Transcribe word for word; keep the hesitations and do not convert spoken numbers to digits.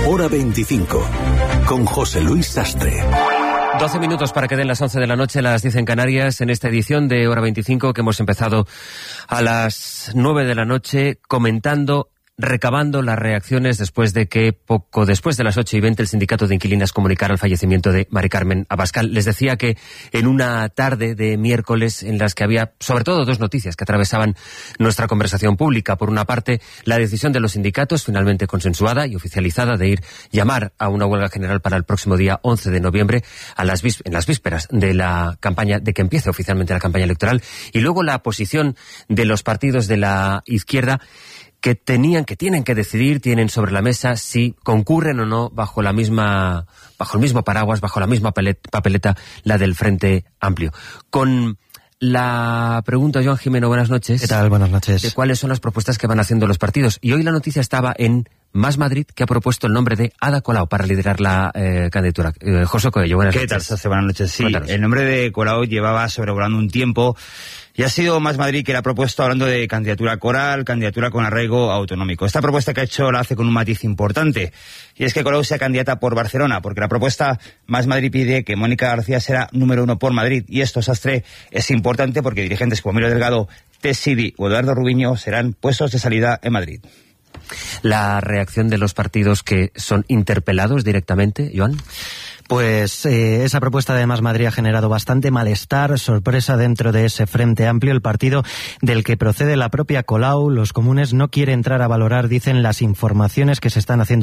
Hora veinticinco, con José Luis Sastre. doce minutos para que den las once de la noche, las diez en Canarias, en esta edición de Hora veinticinco que hemos empezado a las nueve de la noche comentando, recabando las reacciones después de que poco después de las ocho y veinte el sindicato de inquilinas comunicara el fallecimiento de Mari Carmen Abascal. Les decía que en una tarde de miércoles en las que había sobre todo dos noticias que atravesaban nuestra conversación pública. Por una parte, la decisión de los sindicatos, finalmente consensuada y oficializada, de ir llamar a una huelga general para el próximo día once de noviembre, a las vis- en las vísperas de la campaña, de que empiece oficialmente la campaña electoral. Y luego la posición de los partidos de la izquierda, que tenían, que tienen que decidir, tienen sobre la mesa si concurren o no bajo la misma, bajo el mismo paraguas, bajo la misma papeleta, la del Frente Amplio. Con la pregunta, Joan Jimeno, buenas noches. ¿Qué tal? Buenas noches. De cuáles son las propuestas que van haciendo los partidos. Y hoy la noticia estaba en Más Madrid, que ha propuesto el nombre de Ada Colau para liderar la eh, candidatura. Eh, José Coello, buenas ¿Qué noches. tal, Sace? Buenas noches. Sí, Cuéntanos. El nombre de Colau llevaba sobrevolando un tiempo y ha sido Más Madrid que la ha propuesto hablando de candidatura coral, candidatura con arraigo autonómico. Esta propuesta que ha hecho la hace con un matiz importante, y es que Colau sea candidata por Barcelona, porque la propuesta Más Madrid pide que Mónica García será número uno por Madrid, y esto, Sastre, es importante porque dirigentes como Emilio Delgado, Tess Sidi o Eduardo Rubiño serán puestos de salida en Madrid. La reacción de los partidos que son interpelados directamente, Joan. Pues eh, esa propuesta de Más Madrid ha generado bastante malestar, sorpresa dentro de ese Frente Amplio, el partido del que procede la propia Colau. Los comunes no quieren entrar a valorar, dicen, las informaciones que se están haciendo